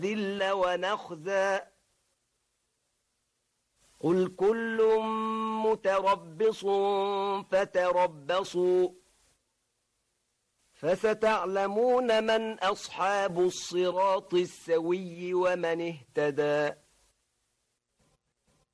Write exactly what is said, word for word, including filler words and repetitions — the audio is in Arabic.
ذل ونخزى قل كل متربص فتربصوا فستعلمون من أصحاب الصراط السوي ومن اهتدى